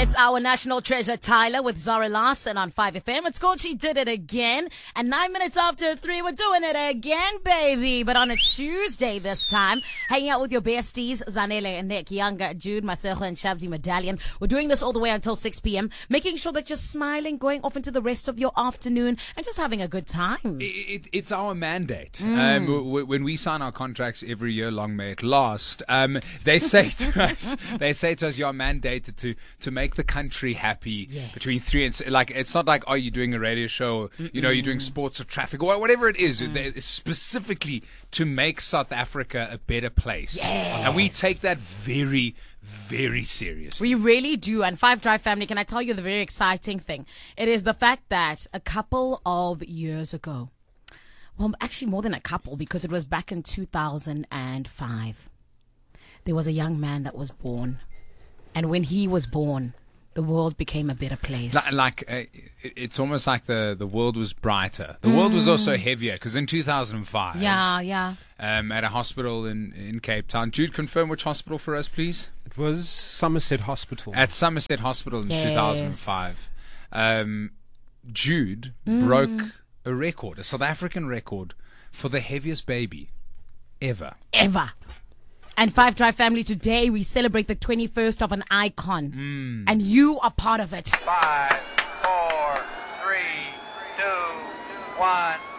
It's our national treasure, Tyler, with Zara Larson on 5FM. It's called She Did It Again. And 9 minutes after 3, we're doing it again, baby. But on a Tuesday this time, hanging out with your besties, Zanele and Nick, Younger, Jude, Masejo, and Shabzi Medallion. We're doing this all the way until 6 p.m., making sure that you're smiling, going off into the rest of your afternoon, and just having a good time. It's our mandate. When we sign our contracts every year long, may it last, they say to us, you're mandated to make the country happy between 3 and like, it's not like, are you doing a radio show, you're doing sports or traffic or whatever it is. It's specifically to make South Africa a better place. And we take that very, very seriously. We really do. And Five Drive family, can I tell you the very exciting thing? It is the fact that a couple of years ago, well, actually more than a couple, because it was back in 2005, there was a young man that was born. And when he was born, the world became a better place. It's almost like the world was brighter. The world was also heavier, because in 2005, at a hospital in Cape Town. Jude, confirm which hospital for us, please. It was Somerset Hospital. At Somerset Hospital in 2005. Jude broke a record, a South African record, for the heaviest baby ever. And Five Drive family, today we celebrate the 21st of an icon. And you are part of it. 5, 4, 3, 2, 1.